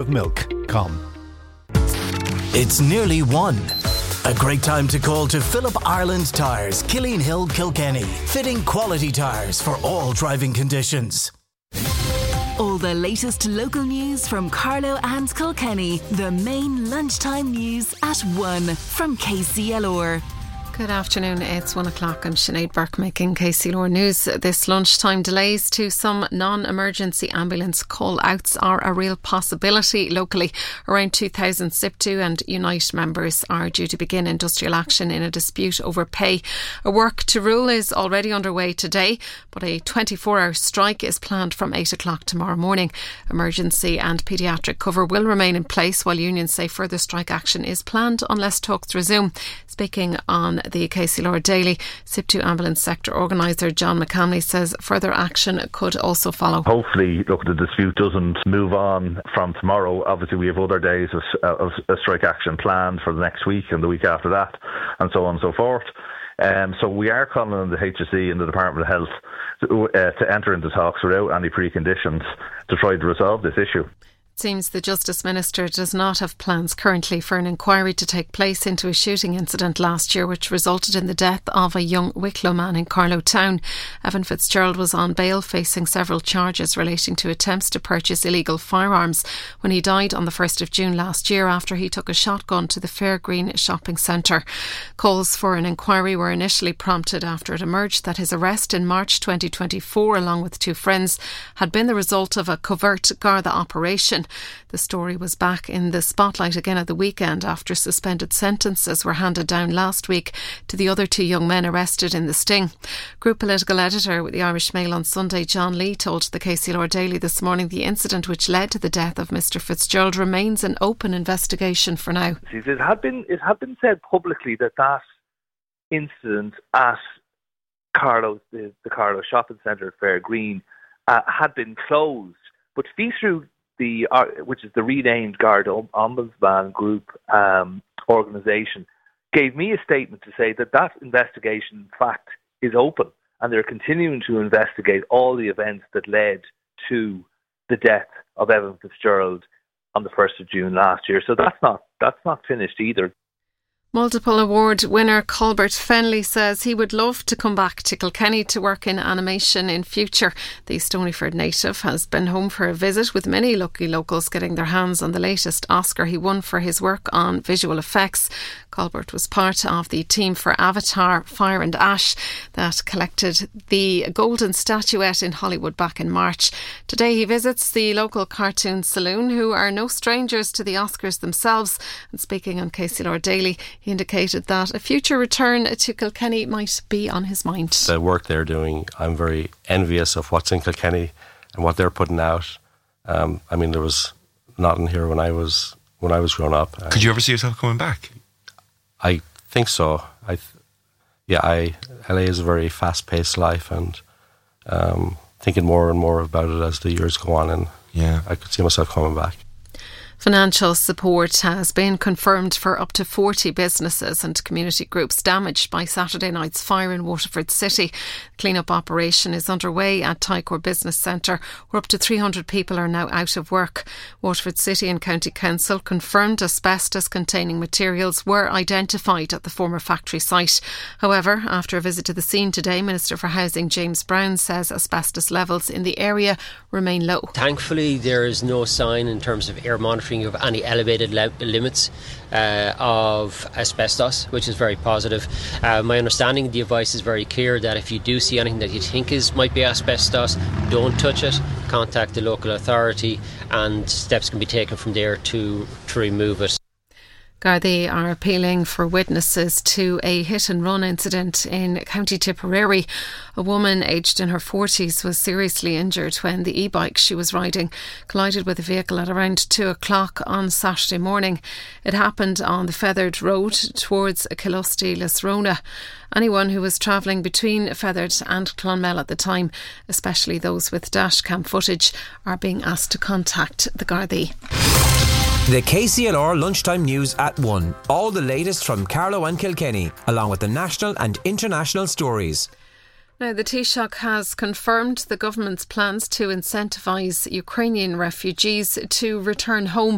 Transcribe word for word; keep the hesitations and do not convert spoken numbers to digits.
milk dot com. It's nearly one. A great time to call to Philip Ireland Tyres, Killeen Hill, Kilkenny. Fitting quality tyres for all driving conditions. All the latest local news from Carlow and Kilkenny. The main lunchtime news at one from K C L R. Good afternoon, it's one o'clock. I'm Sinead Burke making K C L R News. This lunchtime, delays to some non-emergency ambulance call-outs are a real possibility locally. Around two thousand S I P T U and Unite members are due to begin industrial action in a dispute over pay. A work to rule is already underway today, but a twenty-four hour strike is planned from eight o'clock tomorrow morning. Emergency and paediatric cover will remain in place while unions say further strike action is planned unless talks resume. Speaking on the K C L R Daily, S I P T U ambulance sector organiser John McCamley says further action could also follow. Hopefully, look, the dispute doesn't move on from tomorrow. Obviously, we have other days of, of, of strike action planned for the next week and the week after that, and so on and so forth. Um, so we are calling on the H S E and the Department of Health to, uh, to enter into talks without any preconditions to try to resolve this issue. Seems the Justice Minister does not have plans currently for an inquiry to take place into a shooting incident last year which resulted in the death of a young Wicklow man in Carlow Town. Evan Fitzgerald was on bail facing several charges relating to attempts to purchase illegal firearms when he died on the first of June last year after he took a shotgun to the Fairgreen shopping centre. Calls for an inquiry were initially prompted after it emerged that his arrest in March twenty twenty-four along with two friends had been the result of a covert Garda operation. The story was back in the spotlight again at the weekend after suspended sentences were handed down last week to the other two young men arrested in the sting. Group political editor with the Irish Mail on Sunday, John Lee, told the K C L R Daily this morning the incident which led to the death of Mr Fitzgerald remains an open investigation for now. It had been, it had been said publicly that that incident at Carlow, the, the Carlow shopping centre at Fairgreen, uh, had been closed, but FISRU, the uh, which is the renamed Garda Ombudsman Group um, organisation, gave me a statement to say that that investigation, in fact, is open and they're continuing to investigate all the events that led to the death of Evan Fitzgerald on the first of June last year. So that's not that's not finished either. Multiple award winner Colbert Fenley says he would love to come back to Kilkenny to work in animation in future. The Stonyford native has been home for a visit, with many lucky locals getting their hands on the latest Oscar he won for his work on visual effects. Colbert was part of the team for Avatar Fire and Ash that collected the golden statuette in Hollywood back in March. Today he visits the local cartoon saloon, who are no strangers to the Oscars themselves. And speaking on K C L R Daily, he indicated that a future return to Kilkenny might be on his mind. The work they're doing, I'm very envious of what's in Kilkenny and what they're putting out. Um, I mean, there was nothing here when I was when I was growing up. Could you ever see yourself coming back? I think so. I, th- yeah, I L A is a very fast-paced life, and um, thinking more and more about it as the years go on, and yeah, I could see myself coming back. Financial support has been confirmed for up to forty businesses and community groups damaged by Saturday night's fire in Waterford City. Clean-up operation is underway at Tycor Business Centre, where up to three hundred people are now out of work. Waterford City and County Council confirmed asbestos-containing materials were identified at the former factory site. However, after a visit to the scene today, Minister for Housing James Brown says asbestos levels in the area remain low. Thankfully, there is no sign in terms of air monitoring of any elevated le- limits uh, of asbestos, which is very positive. Uh, my understanding of the advice is very clear that if you do see anything that you think is might be asbestos, don't touch it, contact the local authority, and steps can be taken from there to, to remove it. Gardaí are appealing for witnesses to a hit-and-run incident in County Tipperary. A woman aged in her forties was seriously injured when the e-bike she was riding collided with a vehicle at around two o'clock on Saturday morning. It happened on the Feathered Road towards Killusty-Lisrona. Anyone who was travelling between Feathered and Clonmel at the time, especially those with dashcam footage, are being asked to contact the Gardaí. The K C L R Lunchtime News at one. All the latest from Carlow and Kilkenny, along with the national and international stories. Now, the Taoiseach has confirmed the government's plans to incentivise Ukrainian refugees to return home.